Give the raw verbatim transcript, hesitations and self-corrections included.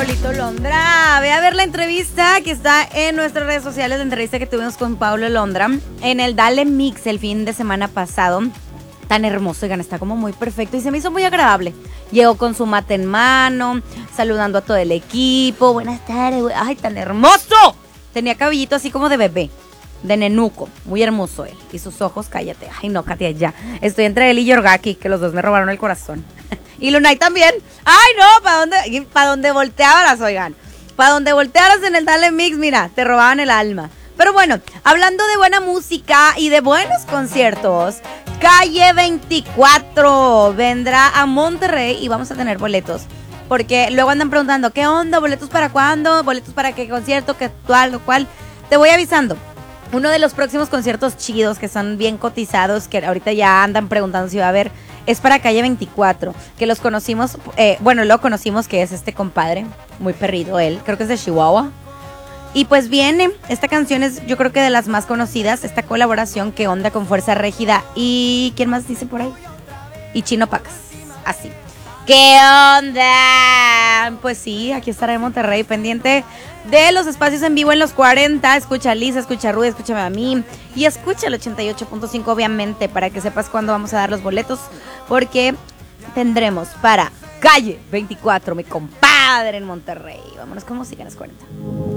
Pablito Londra. Ve a ver la entrevista que está en nuestras redes sociales, la entrevista que tuvimos con Pablo Londra en el Dale Mix el fin de semana pasado. Tan hermoso, oigan, está como muy perfecto y se me hizo muy agradable. Llegó con su mate en mano, saludando a todo el equipo. Buenas tardes, güey. Ay, tan hermoso. Tenía cabellito así como de bebé, de nenuco, muy hermoso él. Y sus ojos, cállate. Ay, no, Katia, ya. Estoy entre él y Yorgaki, que los dos me robaron el corazón. Y Lunay también. Ay, no, ¿para dónde, para dónde voltearas, oigan? Para donde voltearas en el Dale Mix, mira, te robaban el alma. Pero bueno, hablando de buena música y de buenos conciertos, Calle veinticuatro vendrá a Monterrey y vamos a tener boletos. Porque luego andan preguntando, ¿qué onda? ¿Boletos para cuándo? ¿Boletos para qué concierto? ¿Qué tal o cual? Te voy avisando. Uno de los próximos conciertos chidos que son bien cotizados, que ahorita ya andan preguntando si va a haber, es para Calle veinticuatro, que los conocimos, eh, bueno, lo conocimos que es este compadre, muy perrido él, creo que es de Chihuahua. Y pues viene, esta canción es yo creo que de las más conocidas, esta colaboración que onda con Fuerza Régida y ¿quién más dice por ahí? Y Chino Pacas, así. ¿Qué onda? Pues sí, aquí estará en Monterrey, pendiente de los espacios en vivo en los cuarenta. Escucha a Lisa, escucha a Rudy, escúchame a mí y escucha el ochenta y ocho punto cinco, obviamente, para que sepas cuándo vamos a dar los boletos, porque tendremos para Calle veinticuatro, mi compadre en Monterrey. Vámonos con música en los cuarenta.